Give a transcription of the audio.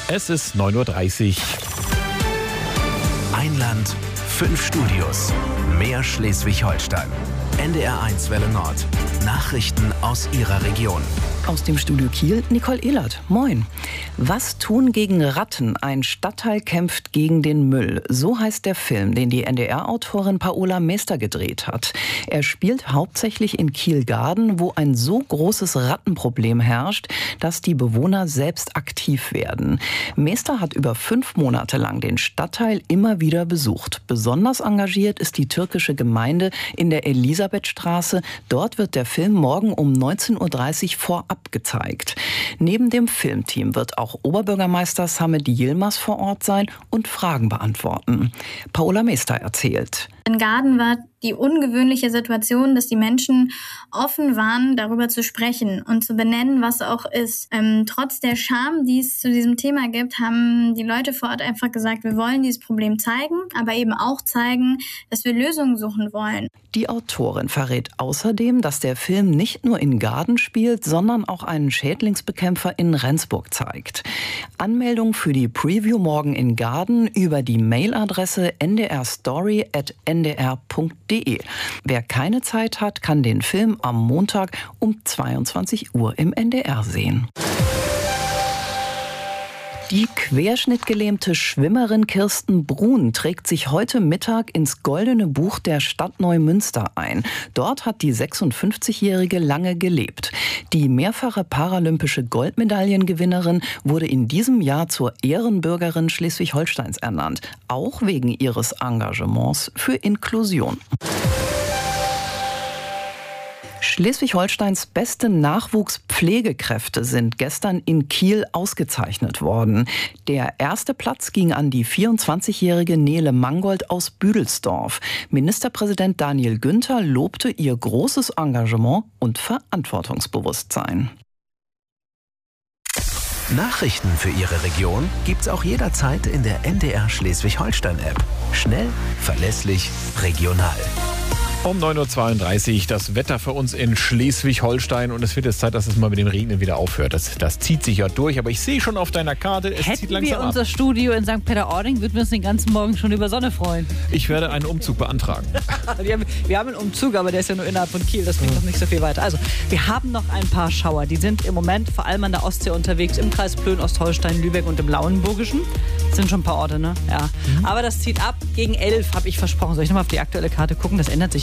Es ist 9:30 Uhr. Ein Land, 5 Studios. Mehr Schleswig-Holstein. NDR1 Welle Nord. Nachrichten aus Ihrer Region. Aus dem Studio Kiel, Nicole Ehlert. Moin. Was tun gegen Ratten? Ein Stadtteil kämpft gegen den Müll. So heißt der Film, den die NDR-Autorin Paola Meester gedreht hat. Er spielt hauptsächlich in Kiel-Garden, wo ein so großes Rattenproblem herrscht, dass die Bewohner selbst aktiv werden. Meester hat über 5 Monate lang den Stadtteil immer wieder besucht. Besonders engagiert ist die türkische Gemeinde in der Elisabethstraße. Dort wird der Film morgen um 19:30 Uhr vorab gezeigt. Neben dem Filmteam wird auch Oberbürgermeister Samet Yilmaz vor Ort sein und Fragen beantworten. Paola Meester erzählt. In Garden war die ungewöhnliche Situation, dass die Menschen offen waren, darüber zu sprechen und zu benennen, was auch ist. Trotz der Scham, die es zu diesem Thema gibt, haben die Leute vor Ort einfach gesagt, wir wollen dieses Problem zeigen, aber eben auch zeigen, dass wir Lösungen suchen wollen. Die Autorin verrät außerdem, dass der Film nicht nur in Garden spielt, sondern auch einen Schädlingsbekämpfer in Rendsburg zeigt. Anmeldung für die Preview morgen in Garden über die Mailadresse ndrstory@ndr.de. Wer keine Zeit hat, kann den Film am Montag um 22 Uhr im NDR sehen. Die querschnittgelähmte Schwimmerin Kirsten Brun trägt sich heute Mittag ins Goldene Buch der Stadt Neumünster ein. Dort hat die 56-Jährige lange gelebt. Die mehrfache paralympische Goldmedaillengewinnerin wurde in diesem Jahr zur Ehrenbürgerin Schleswig-Holsteins ernannt, auch wegen ihres Engagements für Inklusion. Schleswig-Holsteins beste Nachwuchspflegekräfte sind gestern in Kiel ausgezeichnet worden. Der erste Platz ging an die 24-jährige Nele Mangold aus Büdelsdorf. Ministerpräsident Daniel Günther lobte ihr großes Engagement und Verantwortungsbewusstsein. Nachrichten für Ihre Region gibt's auch jederzeit in der NDR Schleswig-Holstein-App. Schnell, verlässlich, regional. Um 9:32 Uhr das Wetter für uns in Schleswig-Holstein und es wird jetzt Zeit, dass es mal mit dem Regnen wieder aufhört. Das zieht sich ja durch, aber ich sehe schon auf deiner Karte, es zieht langsam ab. Hätten wir unser Studio in St. Peter-Ording, würden wir uns den ganzen Morgen schon über Sonne freuen. Ich werde einen Umzug beantragen. Wir haben einen Umzug, aber der ist ja nur innerhalb von Kiel, das bringt noch nicht so viel weiter. Also, wir haben noch ein paar Schauer, die sind im Moment vor allem an der Ostsee unterwegs, im Kreis Plön, Ostholstein, Lübeck und im Lauenburgischen. Das sind schon ein paar Orte, ne? Ja. Aber das zieht ab, gegen 11 habe ich versprochen. Soll ich nochmal auf die aktuelle Karte gucken? Das ändert sich